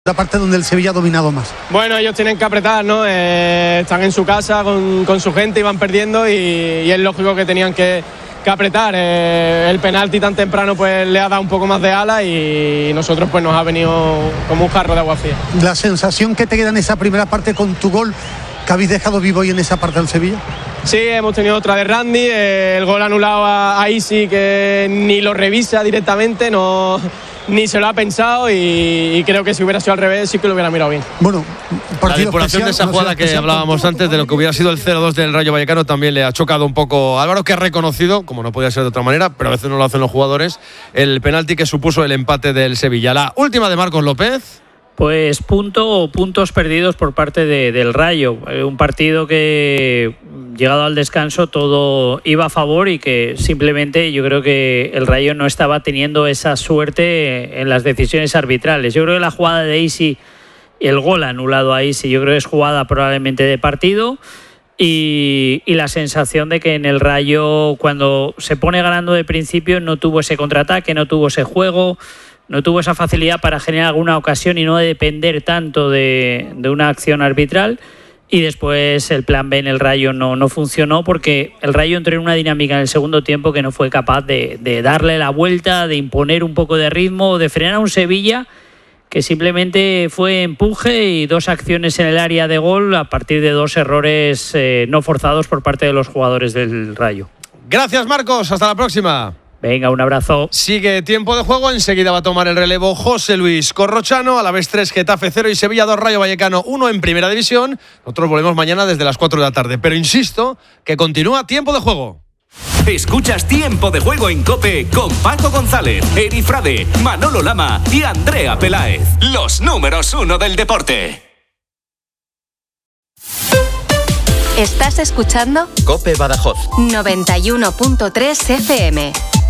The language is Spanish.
la parte donde el Sevilla ha dominado más. Bueno, ellos tienen que apretar, ¿no? Están en su casa con su gente y van perdiendo y es lógico que tenían que apretar. El penalti tan temprano pues le ha dado un poco más de ala y nosotros pues nos ha venido como un jarro de agua fría. La sensación que te queda en esa primera parte con tu gol, que habéis dejado vivo hoy en esa parte del Sevilla. Sí, hemos tenido otra de Randy, el gol anulado a Isi, que ni lo revisa directamente, ni se lo ha pensado y creo que si hubiera sido al revés sí que lo hubiera mirado bien. Bueno, la depuración de esa jugada que hablábamos antes, de lo que hubiera sido el 0-2 del Rayo Vallecano, también le ha chocado un poco a Álvaro, que ha reconocido, como no podía ser de otra manera, pero a veces no lo hacen los jugadores, el penalti que supuso el empate del Sevilla. La última de Marcos López. Pues puntos perdidos por parte del Rayo. Un partido que, llegado al descanso, todo iba a favor y que simplemente yo creo que el Rayo no estaba teniendo esa suerte en las decisiones arbitrales. Yo creo que la jugada de Isi, el gol anulado a Isi, yo creo que es jugada probablemente de partido. Y la sensación de que en el Rayo, cuando se pone ganando de principio, no tuvo ese contraataque, no tuvo ese juego, no tuvo esa facilidad para generar alguna ocasión y no depender tanto de una acción arbitral. Y después el plan B en el Rayo no funcionó, porque el Rayo entró en una dinámica en el segundo tiempo que no fue capaz de darle la vuelta, de imponer un poco de ritmo, de frenar a un Sevilla que simplemente fue empuje y 2 acciones en el área de gol a partir de 2 errores no forzados por parte de los jugadores del Rayo. Gracias, Marcos. Hasta la próxima. Venga, un abrazo. Sigue tiempo de juego, enseguida va a tomar el relevo José Luis Corrochano. Alavés 3, Getafe 0 y Sevilla 2, Rayo Vallecano 1 en Primera División. Nosotros volvemos mañana desde las 4 de la tarde, pero insisto que continúa tiempo de juego. Escuchas Tiempo de Juego en COPE con Paco González, Eri Frade, Manolo Lama y Andrea Peláez. Los números 1 del deporte. ¿Estás escuchando? COPE Badajoz 91.3 FM.